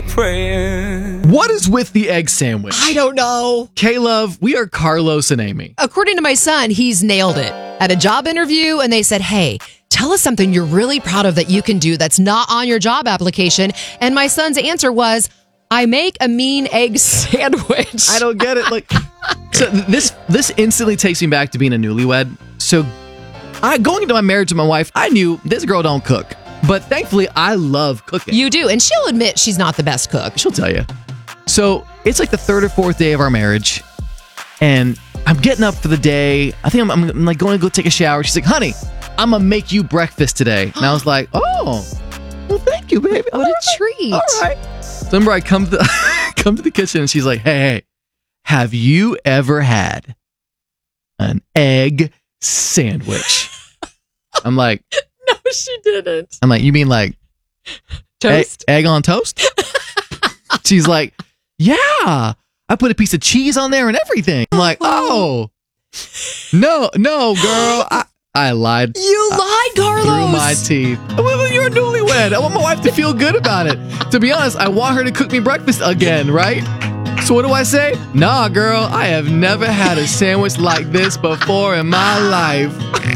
be praying. What is with the egg sandwich? I don't know. K-Love, we are Carlos and Amy. According to my son, he's nailed it. At a job interview, and they said, hey, tell us something you're really proud of that you can do that's not on your job application. And my son's answer was, I make a mean egg sandwich. I don't get it. So this instantly takes me back to being a newlywed. So going into my marriage with my wife, I knew this girl don't cook. But thankfully, I love cooking. You do, and she'll admit she's not the best cook. She'll tell you. So it's like the third or fourth day of our marriage, and I'm getting up for the day. I think I'm like going to go take a shower. She's like, honey, I'm going to make you breakfast today. And I was like, oh, well, thank you, baby. What a treat. All right. So remember, I come to the kitchen, and she's like, hey, have you ever had an egg sandwich? I'm like, No, she didn't. I'm like, you mean like Toast? Egg on toast? She's like, yeah, I put a piece of cheese on there and everything. I'm like, oh, no, girl. I lied. You lied, Carlos. Through my teeth. Well, you're a newlywed. I want my wife to feel good about it. To be honest, I want her to cook me breakfast again, right? So what do I say? Nah, girl, I have never had a sandwich like this before in my life.